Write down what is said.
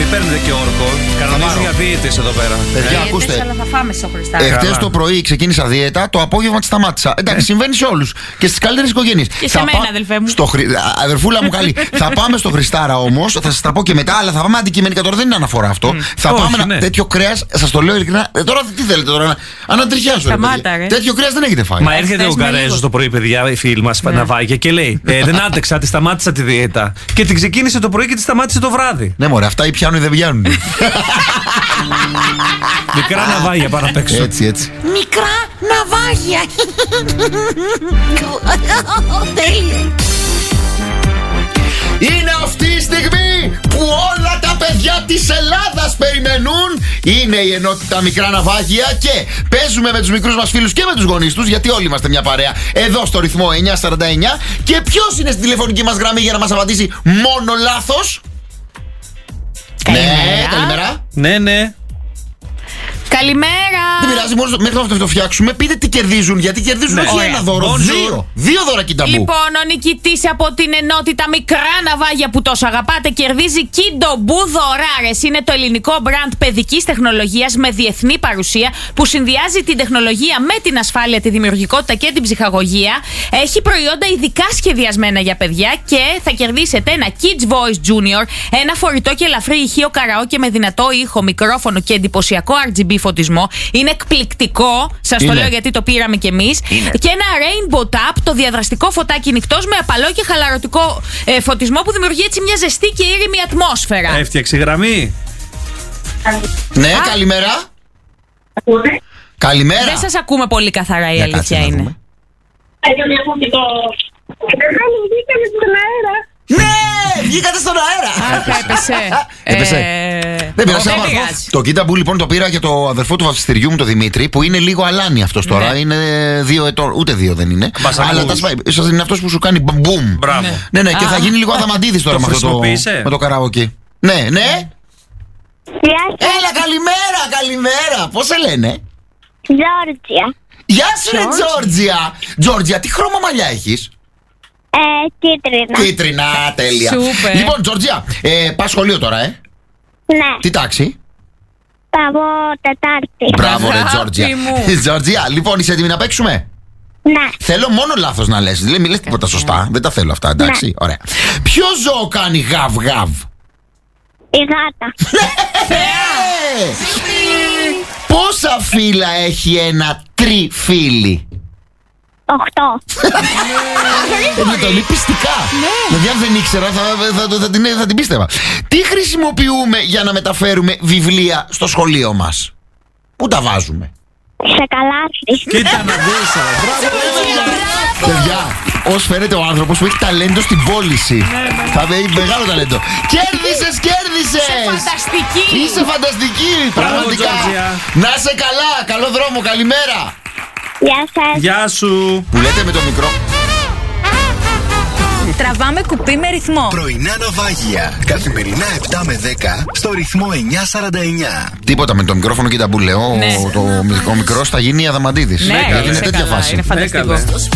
παίρνετε και όρκο. Κανονίζουν για δίαιτες εδώ πέρα. Παιδιά, ακούστε. Αλλά θα φάμε στο Χριστάρα. Χτες το πρωί ξεκίνησα δίαιτα, το απόγευμα τη σταμάτησα. Εντάξει, συμβαίνει σε όλους και στις καλύτερες οικογένειες. Και σε μένα, αδελφέ μου. Αδερφούλα μου καλή. Θα πάμε στο Χριστάρα όμως, θα σας τα πω και μετά, αλλά θα πάμε αντικειμενικά. Τώρα δεν είναι αναφορά αυτό. Θα πάμε τέτοιο κρέας, σας το λέω ειλικρινά. Τώρα τι θέλετε τώρα, ανατριχιάσω. Τέτοιο κρέας δεν έχετε φάει. Μα έρχεται ο Ουγγαρέζος το πρωί, παιδιά, η φίλη μας Ναβάγια και λέει: δεν άντεξα, τη σταμάτησα τη δίαιτα. Και την ξεκίνησε το πρωί και τη σταμάτησε το βράδυ. Ναι, μωρέ, αυτά ή πιάνουν ή δεν πιάνουν. Μικρά ναυάγια πάνω απ' έξω. Έτσι, έτσι. Μικρά ναυάγια. Τέλειο. Είναι αυτή η στιγμή που όλα τα παιδιά της Ελλάδας περιμένουν. Είναι η ενότητα Μικρά Ναυάγια και παίζουμε με τους μικρούς μας φίλους και με τους γονείς τους, γιατί όλοι είμαστε μια παρέα εδώ στο ρυθμό 949. Και ποιος είναι στην τηλεφωνική μας γραμμή για να μας απαντήσει μόνο λάθος? Καλημέρα. Ναι, καλημέρα. Ναι. Καλημέρα. Δεν πειράζει, μόνο μέχρι να το φτιάξουμε. Πείτε τι κερδίζουν, γιατί κερδίζουν όχι ένα δώρο, δύο δώρα Κινταμπού. Λοιπόν, ο νικητής από την ενότητα Μικρά Ναυάγια που τόσο αγαπάτε κερδίζει Κινταμπού δωράρες. Είναι το ελληνικό μπραντ παιδικής τεχνολογίας με διεθνή παρουσία που συνδυάζει την τεχνολογία με την ασφάλεια, τη δημιουργικότητα και την ψυχαγωγία. Έχει προϊόντα ειδικά σχεδιασμένα για παιδιά και θα κερδίσετε ένα Kids Voice Junior, ένα φορητό και ελαφρύ ηχείο καραόκε με δυνατό ήχο, μικρόφωνο και εντυπωσιακό RGB φωτισμό. Είναι εκπληκτικό, σας το λέω γιατί το πήραμε κι εμείς. Και ένα Rainbow Tap, το διαδραστικό φωτάκι νυχτός με απαλό και χαλαρωτικό φωτισμό που δημιουργεί έτσι μια ζεστή και ήρεμη ατμόσφαιρα. Έφτιαξε γραμμή. Ναι, καλημέρα. Καλημέρα. Δεν σας ακούμε πολύ καθαρά, η αλήθεια είναι. Ναι, βγήκατε στον αέρα. Έπεσε. Δεν πειράζει. Το Κινταμπού λοιπόν το πήρα για το αδερφό του βασιστηριού μου, τον Δημήτρη, που είναι λίγο αλάνι αυτός τώρα. Είναι 2 ετών, ούτε 2 δεν είναι. Αλλά είναι αυτός που σου κάνει μπουμ. Μπράβο. Ναι, και θα γίνει λίγο αδαμαντίδης τώρα με το καραόκι. Ναι. Έλα, καλημέρα. Πώς σε λένε? Τζόρτζια. Γεια σου, ρε Τζόρτζια. Τζόρτζια, τι χρώμα μαλλιά έχεις? Κίτρινα, τέλεια. Σούπερ. Λοιπόν, Τζόρτζια, πας σχολείο τώρα, Ναι. Τι τάξη? Πάω Τετάρτη. Μπράβο, ρε Τζόρτζια. Τζόρτζια, λοιπόν, είσαι έτοιμη να παίξουμε? Ναι. Θέλω μόνο λάθος να λες. Μην λες τίποτα σωστά. Δεν τα θέλω αυτά, εντάξει. Ναι. Ωραία. Ποιο ζώο κάνει γαβ-γαβ? Η γάτα. Πόσα φύλλα έχει ένα τριφύλλι? 8. Είναι το λέει πιστικά. Δηλαδή αν δεν ήξερα θα την πίστευα. Τι χρησιμοποιούμε για να μεταφέρουμε βιβλία στο σχολείο μας? Πού τα βάζουμε? Σε καλάθι. Κοίτα να δεις. Παιδιά, ως φαίνεται ο άνθρωπος που έχει ταλέντο στην πώληση. Θα έχει μεγάλο ταλέντο. Κέρδισες! Είσαι φανταστική, πραγματικά. Να είσαι καλά, καλό δρόμο, καλημέρα. Γεια σας. Γεια σου. Που λέτε με το μικρό. Τραβάμε κουπί με ρυθμό. Πρωινά ναυάγια. Καθημερινά 7 με 10 στο ρυθμό 949. Τίποτα με το μικρόφωνο, κοίτα που λέω. Ο μικρός θα γίνει Αδαμαντίδης. Ναι, γιατί είναι τέτοια φάση. Είναι φανταστικό.